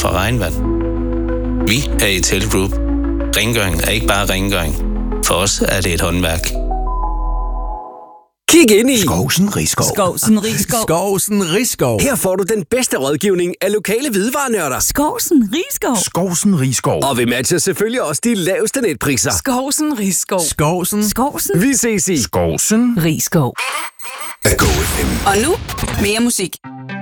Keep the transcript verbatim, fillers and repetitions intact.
for regnvand. Vi er i Tele Group. Rengøring er ikke bare rengøring. For os er det et håndværk. Kig ind i Skovsen Rigskov. Skovsen Rigskov. Skovsen Rigskov. Her får du den bedste rådgivning af lokale hvidevarenørder. Skovsen Rigskov. Skovsen Rigskov. Og vi matcher selvfølgelig også de laveste netpriser. Skovsen Rigskov. Skovsen. Skovsen Vi ses i Skovsen Rigskov. er Go F M. Og nu mere musik.